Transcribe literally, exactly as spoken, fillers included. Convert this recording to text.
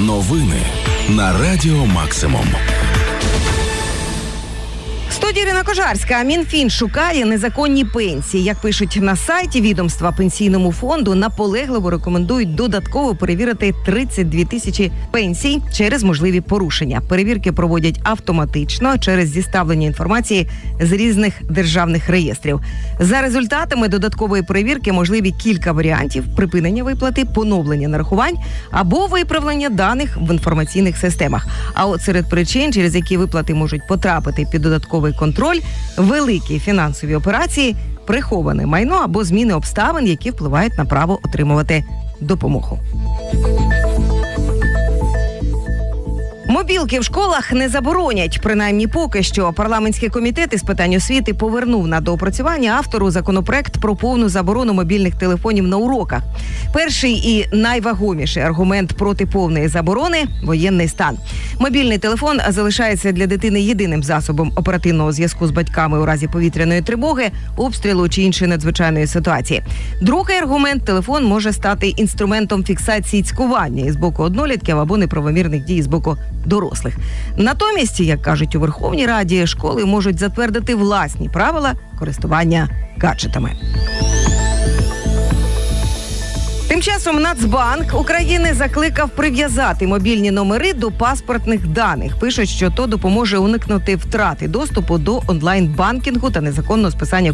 Новини на Радіо Максимум. Студія Ірина Кожарська. Мінфін шукає незаконні пенсії. Як пишуть на сайті відомства, Пенсійному фонду наполегливо рекомендують додатково перевірити тридцять дві тисячі пенсій через можливі порушення. Перевірки проводять автоматично через зіставлення інформації з різних державних реєстрів. За результатами додаткової перевірки можливі кілька варіантів: припинення виплати, поновлення нарахувань або виправлення даних в інформаційних системах. А от серед причин, через які виплати можуть потрапити під додатковий контроль, великі фінансові операції, приховане майно або зміни обставин, які впливають на право отримувати допомогу. Мобілки в школах не заборонять, принаймні поки що. Парламентський комітет із питань освіти повернув на доопрацювання автору законопроект про повну заборону мобільних телефонів на уроках. Перший і найвагоміший аргумент проти повної заборони – воєнний стан. Мобільний телефон залишається для дитини єдиним засобом оперативного зв'язку з батьками у разі повітряної тривоги, обстрілу чи іншої надзвичайної ситуації. Другий аргумент – телефон може стати інструментом фіксації цькування із боку однолітків або неправомірних дій з боку дорослих. Натомість, як кажуть у Верховній Раді, школи можуть затвердити власні правила користування гаджетами. Тим часом Нацбанк України закликав прив'язати мобільні номери до паспортних даних. Пишуть, що то допоможе уникнути втрати доступу до онлайн-банкінгу та незаконного списання